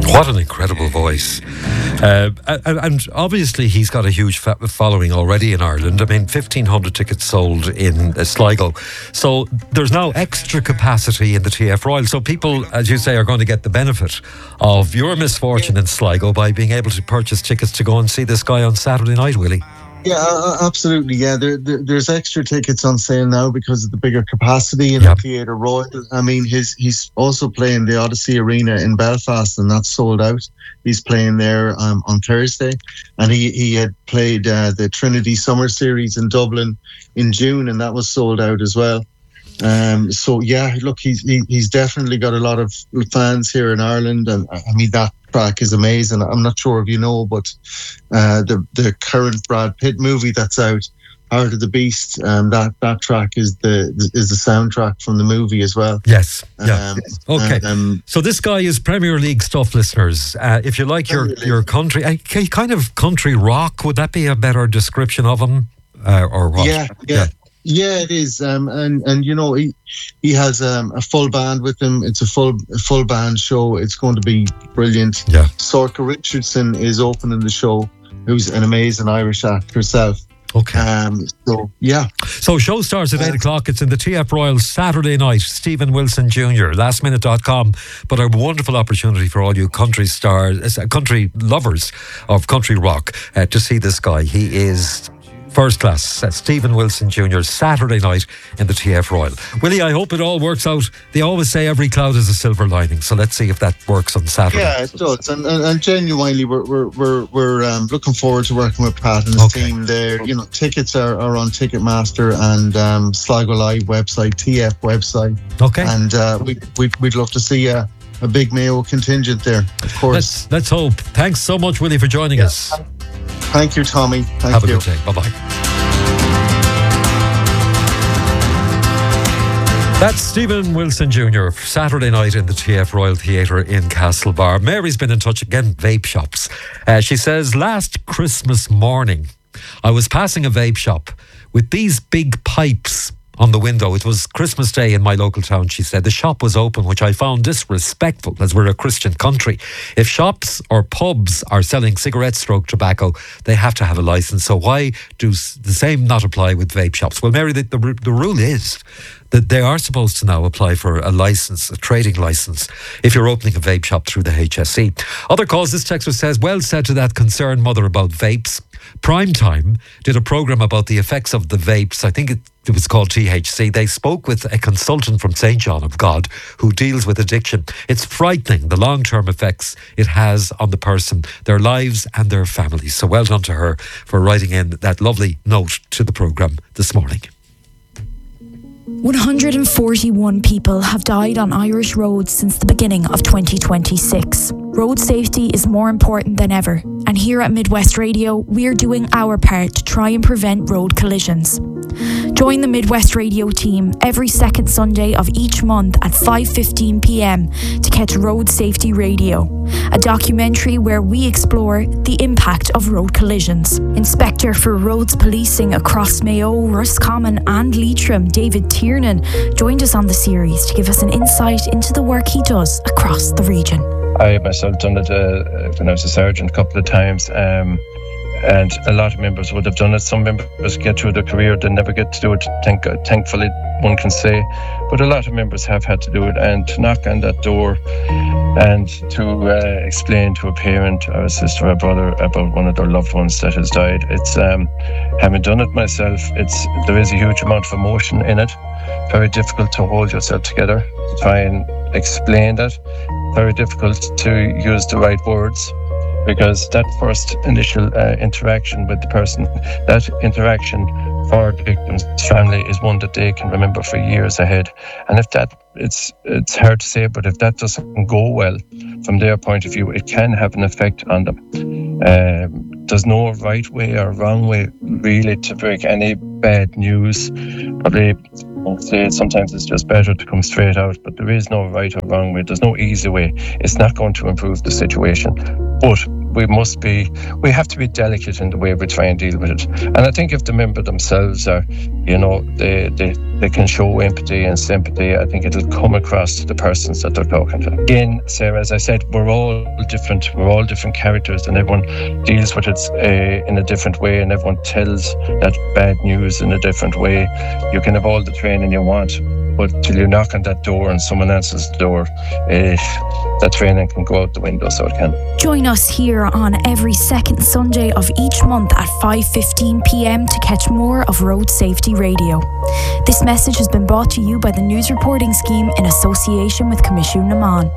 What an incredible voice. And obviously he's got a huge following already in Ireland. I mean, 1,500 tickets sold in Sligo. So there's now extra capacity in the TF Royal. So people, as you say, are going to get the benefit of your misfortune in Sligo by being able to purchase tickets to go and see this guy on Saturday night, Willie. Yeah, absolutely. Yeah, there's extra tickets on sale now because of the bigger capacity in the Theatre Royal. I mean, he's also playing the Odyssey Arena in Belfast, and that's sold out. He's playing there on Thursday, and he had played the Trinity Summer Series in Dublin in June, and that was sold out as well. So yeah, look, he's definitely got a lot of fans here in Ireland, and I mean that track is amazing. I'm not sure if you know, but the current Brad Pitt movie that's out, Heart of the Beast, that track is the soundtrack from the movie as well. Yes. Yeah. Okay. So this guy is Premier League stuff, listeners. If you like your country, kind of country rock, would that be a better description of him, or what? Yeah. Yeah, it is, and you know he has a full band with him. It's a full band show. It's going to be brilliant. Yeah, Sorcha Richardson is opening the show, who's an amazing Irish act herself. Okay. So show starts at 8 o'clock. It's in the TF Royal Saturday night. Stephen Wilson Jr. Lastminute.com. But a wonderful opportunity for all you country country lovers of country rock to see this guy. He is first class. Stephen Wilson Jr. Saturday night in the TF Royal. Willie, I hope it all works out. They always say every cloud has a silver lining, so let's see if that works on Saturday. Yeah, it does, and genuinely, we're looking forward to working with Pat and his team there. You know, tickets are on Ticketmaster and Sligo Live website, TF website. Okay, and we'd love to see a big Mayo contingent there, of course. Let's hope. Thanks so much, Willie, for joining us. Thank you, Tommy. Have a good day. Bye-bye. That's Stephen Wilson Jr. Saturday night in the TF Royal Theatre in Castlebar. Mary's been in touch again, vape shops. She says, last Christmas morning, I was passing a vape shop with these big pipes on the window. It was Christmas Day in my local town, she said. The shop was open, which I found disrespectful as we're a Christian country. If shops or pubs are selling cigarette/tobacco, they have to have a licence. So why do the same not apply with vape shops? Well, Mary, the rule is that they are supposed to now apply for a licence, a trading licence, if you're opening a vape shop through the HSE. Other calls, this texter says, well said to that concerned mother about vapes. Primetime did a programme about the effects of the vapes. I think it was called THC. They spoke with a consultant from St. John of God who deals with addiction. It's frightening, the long-term effects it has on the person, their lives and their families. So well done to her for writing in that lovely note to the programme this morning. 141 people have died on Irish roads since the beginning of 2026. Road safety is more important than ever, and here at Midwest Radio, we're doing our part to try and prevent road collisions. Join the Midwest Radio team every second Sunday of each month at 5:15 p.m. to catch Road Safety Radio, a documentary where we explore the impact of road collisions. Inspector for Roads Policing across Mayo, Roscommon and Leitrim, David Tiernan, joined us on the series to give us an insight into the work he does across the region. I myself done it when I was a sergeant a couple of times, and a lot of members would have done it. Some members get through their career, they never get to do it, thankfully, one can say. But a lot of members have had to do it, and to knock on that door and to explain to a parent or a sister or a brother about one of their loved ones that has died. It's having done it myself, there is a huge amount of emotion in it. Very difficult to hold yourself together, to try and explain that. Very difficult to use the right words, because that first initial interaction with the person, that interaction for the victim's family is one that they can remember for years ahead. And if that, it's hard to say, but if that doesn't go well from their point of view, it can have an effect on them. There's no right way or wrong way really to break any bad news. Probably I'd say sometimes it's just better to come straight out, but there is no right or wrong way. There's no easy way. It's not going to improve the situation. But we have to be delicate in the way we try and deal with it. And I think if the member themselves are, they can show empathy and sympathy, I think it'll come across to the persons that they're talking to. Again, Sarah, as I said, we're all different characters, and everyone deals with it in a different way, and everyone tells that bad news in a different way. You can have all the training you want, but till you knock on that door and someone answers the door, that training can go out the window, so it can. Join us here on every second Sunday of each month at 5:15 p.m. to catch more of Road Safety Radio. This message has been brought to you by the News Reporting Scheme in association with Commission Naman.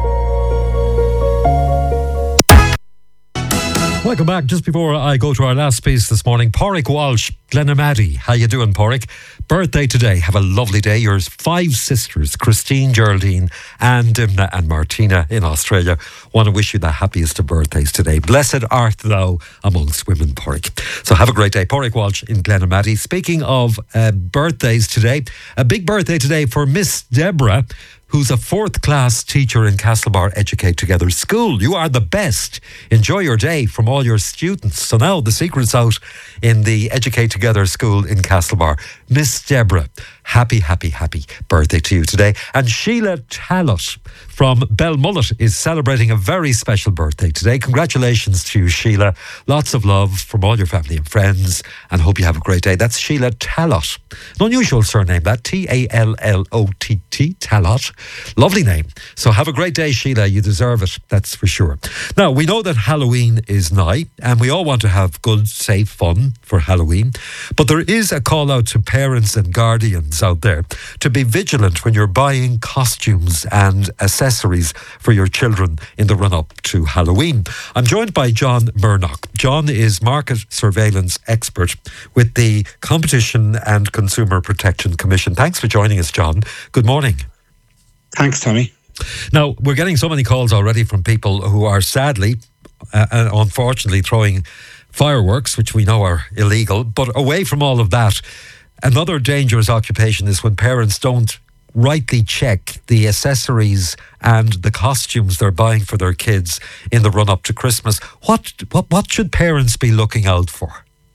Welcome back. Just before I go to our last piece this morning, Pádraig Walsh, Glenamaddy. How you doing, Pádraig? Birthday today. Have a lovely day. Your 5 sisters, Christine, Geraldine, Anne, Dimna and Martina in Australia, want to wish you the happiest of birthdays today. Blessed art thou amongst women, Pádraig. So have a great day. Pádraig Walsh in Glenamaddy. Speaking of birthdays today, a big birthday today for Miss Deborah, who's a 4th class teacher in Castlebar Educate Together School. You are the best. Enjoy your day from all your students. So now the secret's out in the Educate Together School in Castlebar. Miss Deborah, happy birthday to you today. And Sheila Talot from Belmullet is celebrating a very special birthday today. Congratulations to you, Sheila. Lots of love from all your family and friends, and hope you have a great day. That's Sheila Talot. An unusual surname, that. Tallott, Talot. Lovely name. So have a great day, Sheila. You deserve it, that's for sure. Now, we know that Halloween is nigh, and we all want to have good, safe fun for Halloween. But there is a call out to parents and guardians out there to be vigilant when you're buying costumes and accessories for your children in the run-up to Halloween. I'm joined by John Murdoch. John is market surveillance expert with the Competition and Consumer Protection Commission. Thanks for joining us, John. Good morning. Thanks, Tommy. Now, we're getting so many calls already from people who are sadly and unfortunately throwing fireworks, which we know are illegal. But away from all of that, another dangerous occupation is when parents don't rightly check the accessories and the costumes they're buying for their kids in the run-up to Christmas. What should parents be looking out for?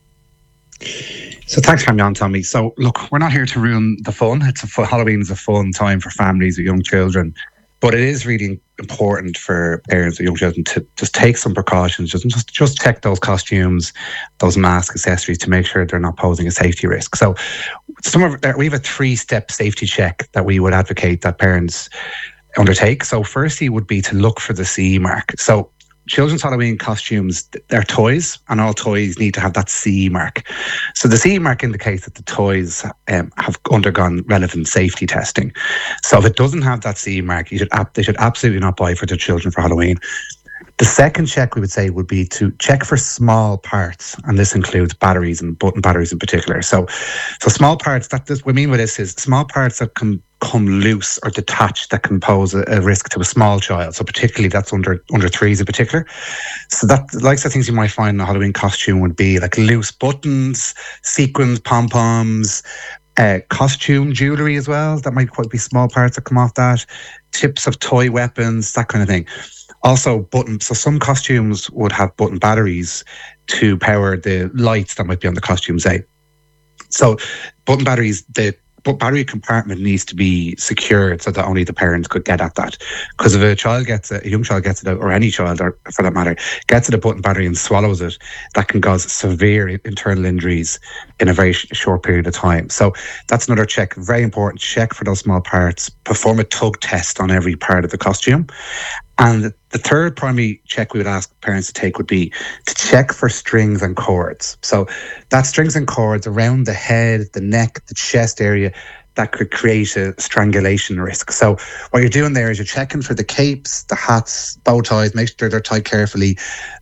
So thanks for having me on, Tommy. So look, we're not here to ruin the fun. Halloween's a fun time for families with young children. But it is really important for parents with young children to just take some precautions, just check those costumes, those mask accessories to make sure they're not posing a safety risk. So we have a 3-step safety check that we would advocate that parents undertake. So firstly would be to look for the CE mark. So children's Halloween costumes, they're toys, and all toys need to have that CE mark. So the CE mark indicates that the toys have undergone relevant safety testing. So if it doesn't have that CE mark, they should absolutely not buy for their children for Halloween. The second check we would say would be to check for small parts, and this includes batteries and button batteries in particular. So small parts, what we mean by this is small parts that can come loose or detached that can pose a risk to a small child. So particularly that's under 3s in particular. So that likes the things you might find in a Halloween costume would be like loose buttons, sequins, pom-poms, costume jewellery as well. That might quite be small parts that come off that. Tips of toy weapons, that kind of thing. Also buttons. So some costumes would have button batteries to power the lights that might be on the costume, say. So button batteries, the battery compartment needs to be secured so that only the parents could get at that. Because if a young child gets it out, or any child, or for that matter, gets at a button battery and swallows it, that can cause severe internal injuries in a very short period of time. So that's another check, very important. Check for those small parts. Perform a tug test on every part of the costume. And the third primary check we would ask parents to take would be to check for strings and cords. So that's strings and cords around the head, the neck, the chest area that could create a strangulation risk. So what you're doing there is you're checking for the capes, the hats, bow ties, make sure they're tied carefully.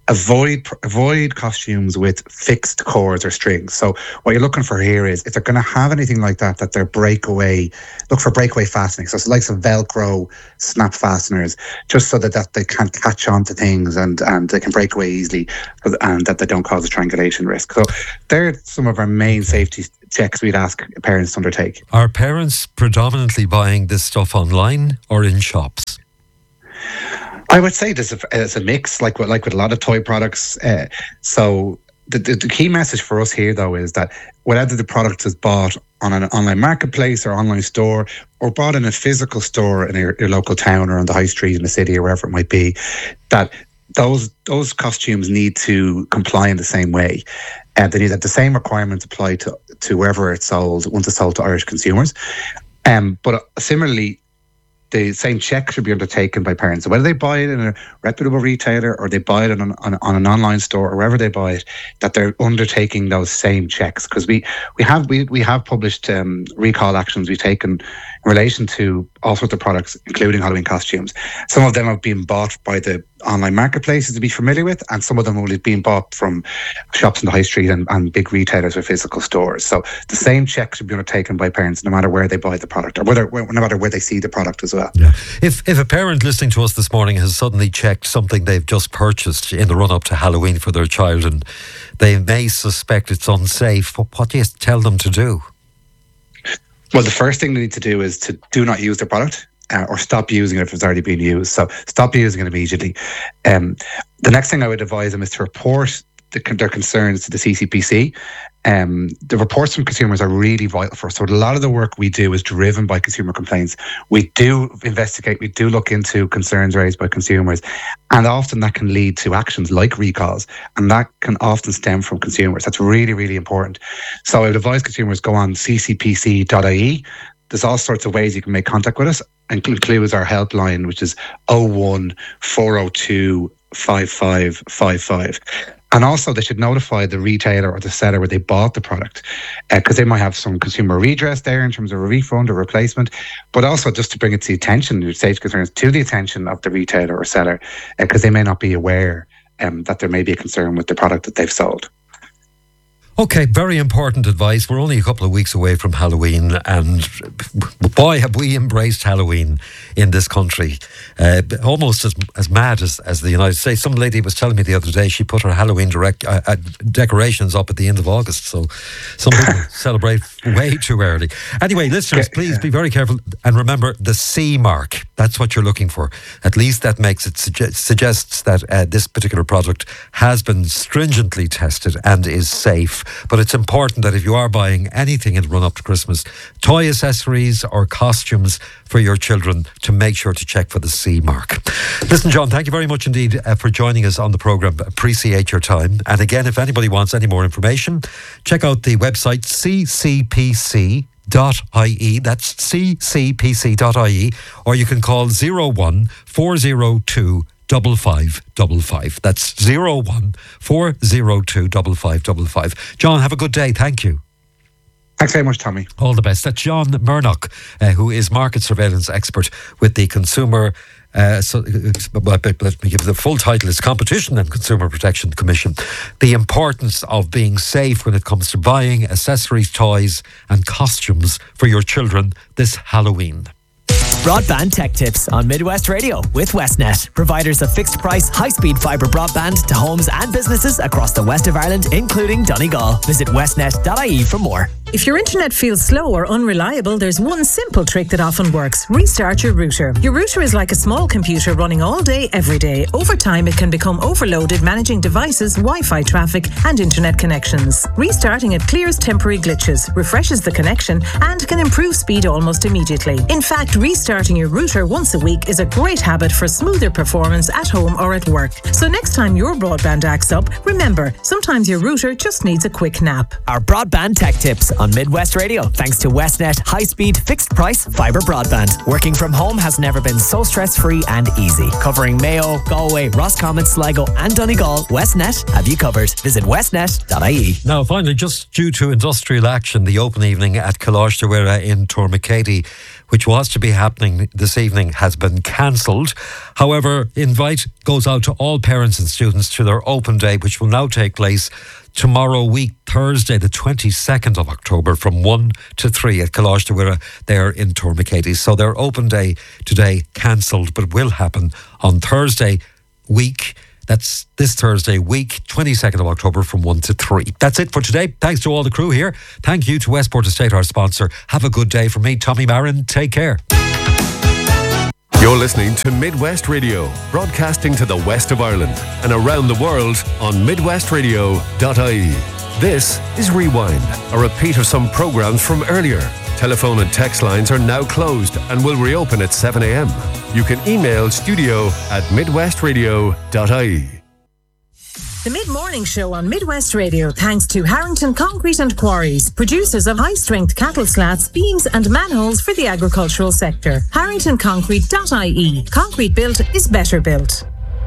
Avoid costumes with fixed cords or strings. So what you're looking for here is if they're going to have anything like that they're breakaway, look for breakaway fastening. So it's like some Velcro snap fasteners, just so that they can't catch on to things and they can break away easily and that they don't cause a strangulation risk. So they're some of our main safety checks we'd ask parents to undertake. Are parents predominantly buying this stuff online or in shops? I would say it's a mix, like with a lot of toy products. So the key message for us here, though, is that whether the product is bought on an online marketplace or online store, or bought in a physical store in your local town or on the high street in the city or wherever it might be, that those costumes need to comply in the same way. They need that the same requirements apply to wherever it's sold, once it's sold to Irish consumers. But similarly, the same check should be undertaken by parents. So whether they buy it in a reputable retailer or they buy it on an online store or wherever they buy it, that they're undertaking those same checks. Because we have published recall actions we've taken in relation to all sorts of products, including Halloween costumes. Some of them have been bought by the online marketplaces to be familiar with, and some of them will be bought from shops in the high street and big retailers or physical stores. So the same checks should be undertaken by parents no matter where they buy the product, or no matter where they see the product as well. Yeah. If a parent listening to us this morning has suddenly checked something they've just purchased in the run-up to Halloween for their child and they may suspect it's unsafe, what do you tell them to do? Well, the first thing they need to do is to do not use the product. Or stop using it if it's already been used. So stop using it immediately. The next thing I would advise them is to report their concerns to the CCPC. The reports from consumers are really vital for us. So a lot of the work we do is driven by consumer complaints. We do investigate, we do look into concerns raised by consumers, and often that can lead to actions like recalls, and that can often stem from consumers. That's really, really important. So I would advise consumers go on ccpc.ie. There's all sorts of ways you can make contact with us, includes our helpline, which is 01 402 5555. And also they should notify the retailer or the seller where they bought the product, because they might have some consumer redress there in terms of a refund or replacement, but also just to bring it to the attention, your safety concerns to the attention of the retailer or seller, because they may not be aware that there may be a concern with the product that they've sold. Okay, very important advice. We're only a couple of weeks away from Halloween, and boy, have we embraced Halloween in this country. Almost as mad as the United States. Some lady was telling me the other day she put her Halloween decorations up at the end of August, so some people celebrate way too early. Anyway, listeners, please be very careful, and remember the C mark. That's what you're looking for. At least that makes it suggests that this particular product has been stringently tested and is safe. But it's important that if you are buying anything in the run up to Christmas, toy accessories or costumes for your children, to make sure to check for the C mark. Listen, John, thank you very much indeed for joining us on the programme. Appreciate your time. And again, if anybody wants any more information, check out the website ccpc.ie. That's ccpc.ie, or you can call 01 402 5555. That's 01 402 5555. John, have a good day. Thank you. Thanks very much, Tommy. All the best. That's John Murnock, who is market surveillance expert with the Consumer. Let me give the full title. It's Competition and Consumer Protection Commission. The importance of being safe when it comes to buying accessories, toys and costumes for your children this Halloween. Broadband Tech Tips on Midwest Radio with Westnet, providers of fixed price, high-speed fibre broadband to homes and businesses across the west of Ireland, including Donegal. Visit westnet.ie for more. If your internet feels slow or unreliable, there's one simple trick that often works. Restart your router. Your router is like a small computer running all day, every day. Over time, it can become overloaded managing devices, Wi-Fi traffic and internet connections. Restarting it clears temporary glitches, refreshes the connection and can improve speed almost immediately. In fact, restarting your router once a week is a great habit for smoother performance at home or at work. So next time your broadband acts up, remember, sometimes your router just needs a quick nap. Our Broadband Tech Tips on Midwest Radio, thanks to Westnet high-speed fixed price fibre broadband. Working from home has never been so stress-free and easy. Covering Mayo, Galway, Roscommon, Sligo and Donegal, Westnet have you covered. Visit westnet.ie. Now finally, just due to industrial action, the open evening at Coláiste Mhuire in Tormakeady, which was to be happening this evening, has been cancelled. However, invite goes out to all parents and students to their open day, which will now take place tomorrow week, Thursday, the 22nd of October, from 1 to 3 at Coláiste Mhuire there in Tormakeady. So their open day today cancelled, but will happen on Thursday week. That's this Thursday week, 22nd of October from 1 to 3. That's it for today. Thanks to all the crew here. Thank you to Westport Estate, our sponsor. Have a good day. From me, Tommy Marin. Take care. You're listening to Midwest Radio, broadcasting to the west of Ireland and around the world on midwestradio.ie. This is Rewind, a repeat of some programs from earlier. Telephone and text lines are now closed and will reopen at 7 a.m. You can email studio@midwestradio.ie. The Mid-Morning Show on Midwest Radio, thanks to Harrington Concrete and Quarries, producers of high-strength cattle slats, beams and manholes for the agricultural sector. HarringtonConcrete.ie. Concrete built is better built.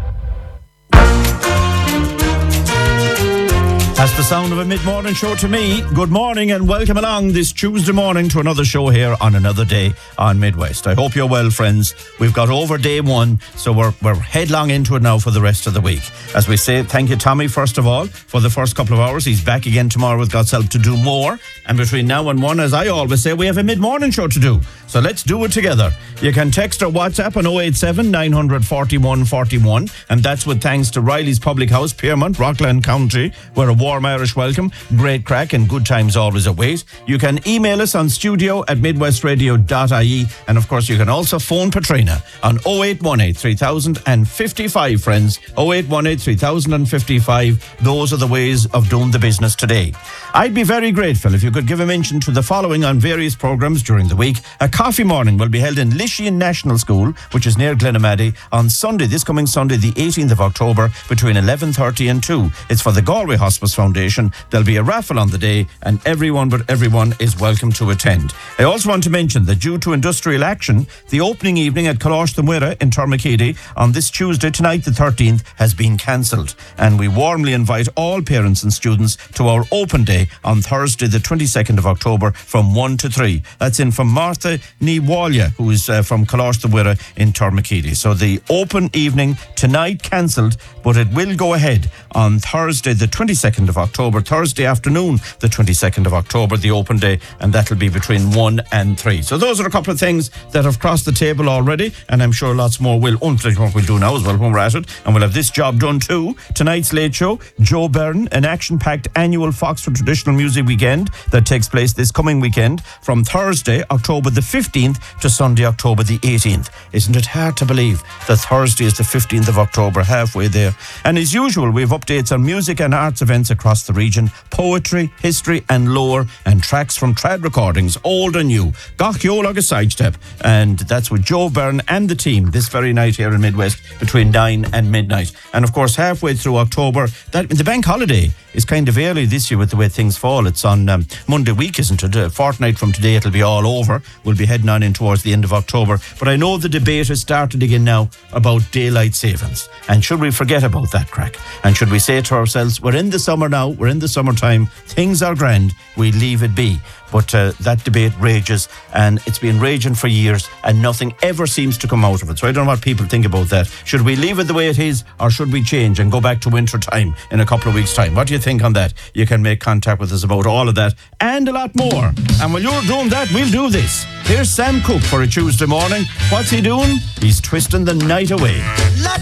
That's the sound of a mid-morning show to me. Good morning and welcome along this Tuesday morning to another show here on another day on Midwest. I hope you're well, friends. We've got over day one, so we're headlong into it now for the rest of the week. As we say, thank you, Tommy, first of all, for the first couple of hours. He's back again tomorrow with God's help to do more. And between now and 1, as I always say, we have a mid-morning show to do. So let's do it together. You can text or WhatsApp on 087 900 41 41, and that's with thanks to Riley's Public House, Piermont, Rockland County, where a warm Irish welcome, great crack and good times always await. You can email us on studio@midwestradio.ie, and of course you can also phone Patrina on 0818 3055, friends. 0818 3055. Those are the ways of doing the business today. I'd be very grateful if you could give a mention to the following on various programmes during the week. A coffee morning will be held in Lishian National School, which is near Glenamaddy, on Sunday, this coming Sunday, the 18th of October, between 11:30 and 2. It's for the Galway Hospice Foundation. There'll be a raffle on the day, and everyone is welcome to attend. I also want to mention that due to industrial action, the opening evening at Coláiste Muire in Tormakeedy on this Tuesday, tonight the 13th, has been cancelled. And we warmly invite all parents and students to our open day on Thursday, the 22nd of October, from 1 to 3. That's in from Martha Niwalia, who is from Coláiste Muire in Tormakeedy. So the open evening tonight cancelled, but it will go ahead on Thursday, the 22nd of October, Thursday afternoon, the 22nd of October, the open day, and that'll be between 1 and 3. So those are a couple of things that have crossed the table already, and I'm sure lots more will. What we'll do now as well when we're at it, and we'll have this job done too. Tonight's Late Show, Joe Byrne, an action-packed annual Foxford Traditional Music Weekend that takes place this coming weekend from Thursday, October the 15th to Sunday, October the 18th. Isn't it hard to believe that Thursday is the 15th of October, halfway there? And as usual, we have updates on music and arts events across the region, poetry, history and lore, and tracks from trad recordings, old and new. Gach Yolag a sidestep, and that's with Joe Byrne and the team this very night here in Midwest between 9 and midnight. And of course, halfway through October, the bank holiday is kind of early this year with the way things fall. It's on Monday week, isn't it? A fortnight from today, it'll be all over. We'll be heading on in towards the end of October. But I know the debate has started again now about daylight savings. And should we forget about that crack? And should we say to ourselves, we're in the summer now, we're in the summertime, things are grand, we leave it be. But that debate rages, and it's been raging for years, and nothing ever seems to come out of it. So I don't know what people think about that. Should we leave it the way it is, or should we change and go back to winter time in a couple of weeks' time? What do you think on that? You can make contact with us about all of that and a lot more. And while you're doing that, we'll do this. Here's Sam Cooke for a Tuesday morning. What's he doing? He's twisting the night away.